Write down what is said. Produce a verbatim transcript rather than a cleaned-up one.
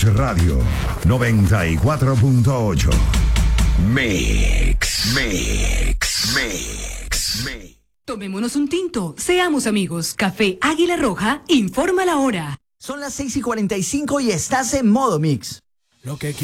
Radio noventa y cuatro punto ocho. Mix, mix, mix, mix. Tomémonos un tinto, seamos amigos. Café Águila Roja informa la hora. Son las seis y cuarenta y cinco y estás en modo mix. Lo que